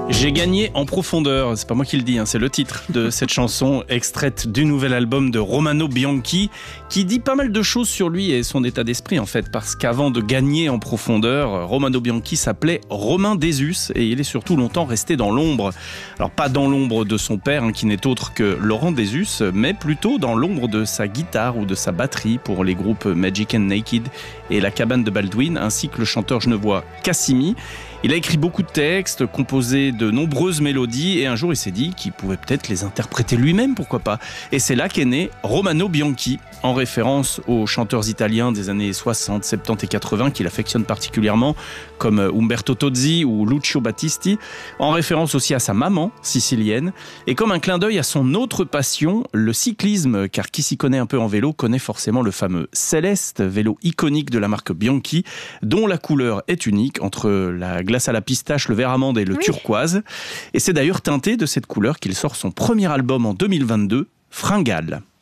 J'ai gagné en profondeur, c'est pas moi qui le dis, c'est le titre de cette chanson extraite du nouvel album de Romano Bianchi qui dit pas mal de choses sur lui et son état d'esprit en fait, parce qu'avant de gagner en profondeur, Romano Bianchi s'appelait Romain Desus et il est surtout longtemps resté dans l'ombre. Alors pas dans l'ombre de son père qui n'est autre que Laurent Desus, mais plutôt dans l'ombre de sa guitare ou de sa batterie pour les groupes Magic and Naked et La Cabane de Baldwin, ainsi que le chanteur genevois Cassimi. Il a écrit beaucoup de textes, composé de nombreuses mélodies et un jour il s'est dit qu'il pouvait peut-être les interpréter lui-même, pourquoi pas. Et c'est là qu'est né Romano Bianchi, en référence aux chanteurs italiens des années 60, 70 et 80 qu'il affectionne particulièrement, comme Umberto Tozzi ou Lucio Battisti, en référence aussi à sa maman sicilienne, et comme un clin d'œil à son autre passion, le cyclisme, car qui s'y connaît un peu en vélo connaît forcément le fameux Céleste, vélo iconique de la marque Bianchi, dont la couleur est unique entre la glace à la pistache, le vert amande et le turquoise. Et c'est d'ailleurs teinté de cette couleur qu'il sort son premier album en 2022, Fringale.